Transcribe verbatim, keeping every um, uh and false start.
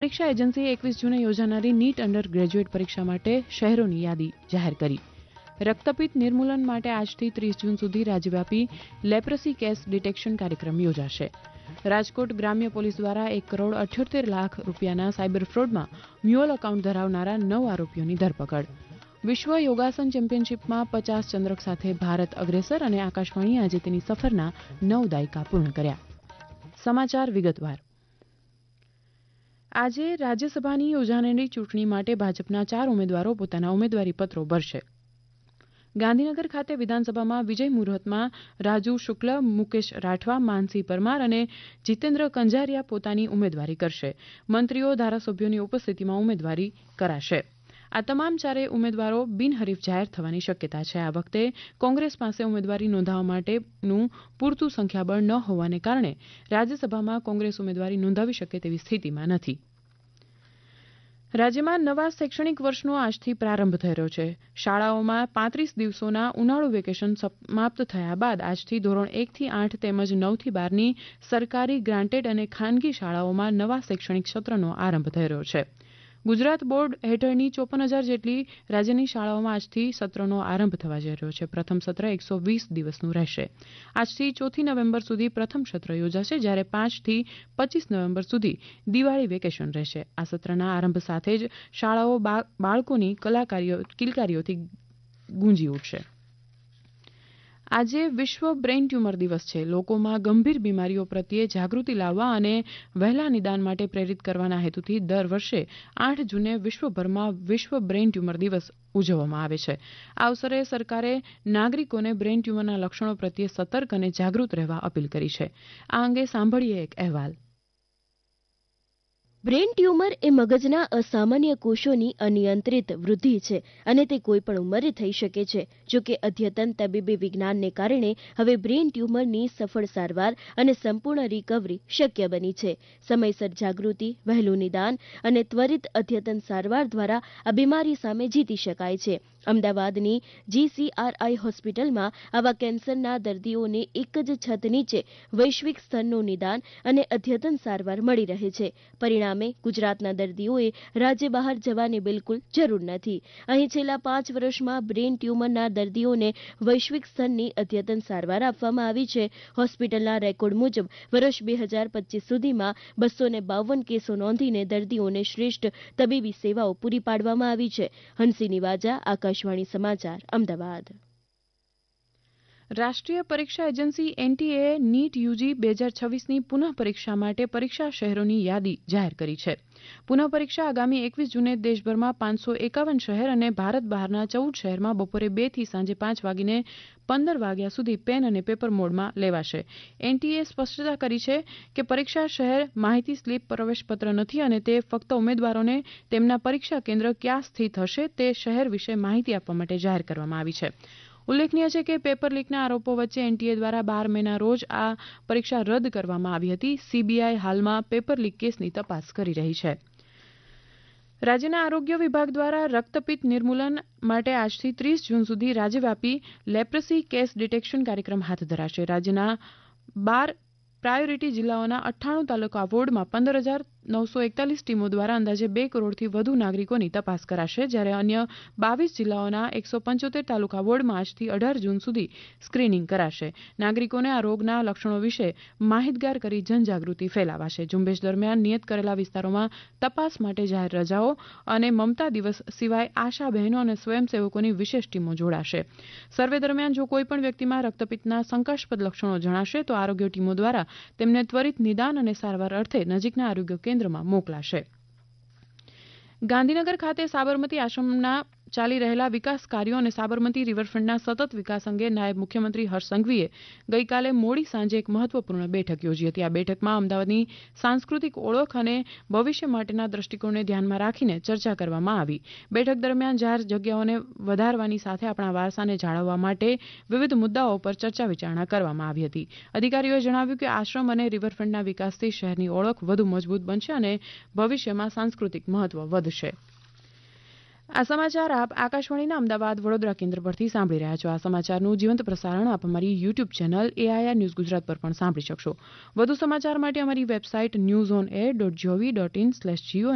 પરીક્ષા એજન્સીએ એકવીસ જૂને યોજાનારી નીટ અંડર ગ્રેજ્યુએટ પરીક્ષા માટે શહેરોની યાદી જાહેર કરી. રક્તપિત્ત નિર્મૂલન માટે આજથી ત્રીસ જૂન સુધી રાજ્યવ્યાપી લેપ્રસી કેસ ડિટેક્શન કાર્યક્રમ યોજાશે. રાજકોટ ગ્રામ્ય પોલીસ દ્વારા એક કરોડ અઠ્યોતેર લાખ રૂપિયાના સાયબર ફ્રોડમાં મ્યુઅલ એકાઉન્ટ ધરાવનારા નવ આરોપીઓની ધરપકડ. વિશ્વ યોગાસન ચેમ્પિયનશીપમાં પચાસ ચંદ્રક સાથે ભારત અગ્રેસર અને આકાશવાણીએ આજે તેની સફરના નવ દાયકા પૂર્ણ કર્યા. સમાચાર વિગતવાર. આજે રાજ્યસભાની યોજાનારી ચૂંટણી માટે ભાજપના ચાર ઉમેદવારો પોતાના ઉમેદવારી પત્રો ભરશે. ગાંધીનગર ખાતે વિધાનસભામાં વિજય મુહૂર્તમાં રાજુ શુક્લ, મુકેશ રાઠવા, માનસી પરમાર અને જીતેન્દ્ર કંજારિયા પોતાની ઉમેદવારી કરશે. મંત્રીઓ, ધારાસભ્યોની ઉપસ્થિતિમાં ઉમેદવારી કરાશે. આ તમામ ચારેય ઉમેદવારો બિનહરીફ જાહેર થવાની શક્યતા છે. આ વખતે કોંગ્રેસ પાસે ઉમેદવારી નોંધાવવા માટેનું પૂરતું સંખ્યાબળ ન હોવાને કારણે રાજ્યસભામાં કોંગ્રેસ ઉમેદવારી નોંધાવી શકે તેવી સ્થિતિમાં નથી. રાજ્યમાં નવા શૈક્ષણિક વર્ષનો આજથી પ્રારંભ થઈ રહ્યો છે. શાળાઓમાં પાંત્રીસ દિવસોના ઉનાળુ વેકેશન સમાપ્ત થયા બાદ આજથી ધોરણ એકથી આઠ તેમજ નવથી બારની સરકારી, ગ્રાન્ટેડ અને ખાનગી શાળાઓમાં નવા શૈક્ષણિક સત્રનો આરંભ થઈ રહ્યો છે. ગુજરાત બોર્ડ હેઠળની ચોપન હજાર જેટલી રાજ્યની શાળાઓમાં આજથી સત્રનો આરંભ થવા જઈ રહ્યો છે. પ્રથમ સત્ર એકસો વીસ દિવસનું રહેશે. આજથી ચોથી નવેમ્બર સુધી પ્રથમ સત્ર યોજાશે, જ્યારે પાંચથી પચીસ નવેમ્બર સુધી દિવાળી વેકેશન રહેશે. આ સત્રના આરંભ સાથે જ શાળાઓ બાળકોની કલાકારીઓ કિલકારીઓથી ગુંજી ઉઠશે. આજે વિશ્વ બ્રેઇન ટ્યુમર દિવસ છે. લોકોમાં ગંભીર બીમારીઓ પ્રત્યે જાગૃતિ લાવવા અને વહેલા નિદાન માટે પ્રેરિત કરવાના હેતુથી દર વર્ષે આઠ જૂને વિશ્વભરમાં વિશ્વ બ્રેઇન ટ્યુમર દિવસ ઉજવવામાં આવે છે. આ અવસરે સરકારે નાગરિકોને બ્રેઇન ટ્યુમરના લક્ષણો પ્રત્યે સતર્ક અને જાગૃત રહેવા અપીલ કરી છે. આ અંગે સાંભળીએ એક અહેવાલ. બ્રેઇન ટ્યુમર એ મગજના અસામાન્ય કોષોની અનિયંત્રિત વૃદ્ધિ છે અને તે કોઈ પણ ઉંમરે થઈ શકે છે. જો કે અદ્યતન તબીબી વિજ્ઞાનને કારણે હવે બ્રેઇન ટ્યુમરની સફળ સારવાર અને સંપૂર્ણ રિકવરી શક્ય બની છે. સમયસર જાગૃતિ, વહેલું નિદાન અને ત્વરિત અદ્યતન સારવાર દ્વારા આ બીમારી સામે જીતી શકાય છે. અમદાવાદની જીસીઆરઆઈ હોસ્પિટલમાં આવા કેન્સરના દર્દીઓને એક જ છત નીચે વૈશ્વિક સ્તરનું નિદાન અને અદ્યતન સારવાર મળી રહે છે. પરિણામે ગુજરાતના દર્દીઓએ રાજ્ય બહાર જવાની બિલકુલ જરૂર નથી. અહીં છેલ્લા પાંચ વર્ષમાં બ્રેઇન ટ્યુમરના દર્દીઓને વૈશ્વિક સ્તરની અદ્યતન સારવાર આપવામાં આવી છે. હોસ્પિટલના રેકોર્ડ મુજબ વર્ષ બે હજાર પચીસ સુધીમાં બસો ને બાવન કેસો નોંધીને દર્દીઓને શ્રેષ્ઠ તબીબી સેવાઓ પૂરી પાડવામાં આવી છે. હંસિની વાજા, આકાશવાણી સમાચાર, અમદાવાદ. રાષ્ટ્રીય પરીક્ષા એજન્સી એનટીએએ નીટ યુજી બે હજાર છવ્વીસની પુનઃ પરીક્ષા માટે પરીક્ષા શહેરોની યાદી જાહેર કરી છે. પુનઃ પરીક્ષા આગામી એકવીસ જૂને દેશભરમાં પાંચસો એકાવન શહેર અને ભારત બહારના ચૌદ શહેરમાં બપોરે બે થી સાંજે પાંચ વાગીને પંદર વાગ્યા સુધી પેન અને પેપર મોડમાં લેવાશે. એનટીએએ સ્પષ્ટતા કરી છે કે પરીક્ષા શહેર માહિતી સ્લીપ પ્રવેશપત્ર નથી અને તે ફક્ત ઉમેદવારોને તેમના પરીક્ષા કેન્દ્ર ક્યાં સ્થિત હશે તે શહેર વિશે માહિતી આપવા માટે જાહેર કરવામાં આવી છે. ઉલ્લેખનીય છે કે પેપર લીકના આરોપો વચ્ચે એનટીએ દ્વારા બાર મેના રોજ આ પરીક્ષા રદ કરવામાં આવી હતી. સીબીઆઈ હાલમાં પેપર લીક કેસની તપાસ કરી રહી છે. રાજ્યના આરોગ્ય વિભાગ દ્વારા રક્તપિત્ત નિર્મૂલન માટે આજથી ત્રીસ જૂન સુધી રાજ્યવ્યાપી લેપ્રસી કેસ ડિટેક્શન કાર્યક્રમ હાથ ધરાશે. રાજ્યના બાર પ્રાયોરિટી જિલ્લાઓના અઠ્ઠાણું તાલુકા વોર્ડમાં પંદર હજાર નવસો એકતાલીસ ટીમો દ્વારા અંદાજે બે કરોડથી વધુ નાગરિકોની તપાસ કરાશે, જ્યારે અન્ય બાવીસ જિલ્લાઓના એકસો પંચોતેર તાલુકા વોર્ડમાં આજથી અઢાર જૂન સુધી સ્ક્રીનિંગ કરાશે. નાગરિકોને આ રોગના લક્ષણો વિશે માહિતગાર કરી જનજાગૃતિ ફેલાવાશે. ઝુંબેશ દરમિયાન નિયત કરેલા વિસ્તારોમાં તપાસ માટે જાહેર રજાઓ અને મમતા દિવસ સિવાય આશા બહેનો અને સ્વયંસેવકોની વિશેષ ટીમો જોડાશે. સર્વે દરમિયાન જો કોઈપણ વ્યક્તિમાં રક્તપિત્તના શંકાસ્પદ લક્ષણો જણાશે તો આરોગ્ય ટીમો દ્વારા તેમને ત્વરિત નિદાન અને સારવાર અર્થે નજીકના આરોગ્ય કેન્દ્રમાં મોકલાશે. ગાંધીનગર ખાતે સાબરમતી આશ્રમના ચાલી રહેલા વિકાસ કાર્યો અને સાબરમતી રિવરફ્રન્ટના સતત વિકાસ અંગે નાયબ મુખ્યમંત્રી હર્ષ સંઘવીએ ગઈકાલે મોડી સાંજે એક મહત્વપૂર્ણ બેઠક યોજી હતી. આ બેઠકમાં અમદાવાદની સાંસ્કૃતિક ઓળખ અને ભવિષ્ય માટેના દ્રષ્ટિકોણને ધ્યાનમાં રાખીને ચર્ચા કરવામાં આવી. બેઠક દરમિયાન જાહેર જગ્યાઓને વધારવાની સાથે આપણા વારસાને જાળવવા માટે વિવિધ મુદ્દાઓ પર ચર્ચા વિચારણા કરવામાં આવી હતી. અધિકારીઓએ જણાવ્યું કે આશ્રમ અને રિવરફ્રન્ટના વિકાસથી શહેરની ઓળખ વધુ મજબૂત બનશે અને ભવિષ્યમાં સાંસ્કૃતિક મહત્વ વધશે. આ સમાચાર આપ આકાશવાણીના અમદાવાદ વડોદરા કેન્દ્ર પરથી સાંભળી રહ્યા છો. આ સમાચારનું જીવંત પ્રસારણ આપ અમારી YouTube channel AIR news Gujarat પર પણ સાંભળી શકશો. વધુ સમાચાર માટે અમારી website news on air dot GOV dot in slash Jio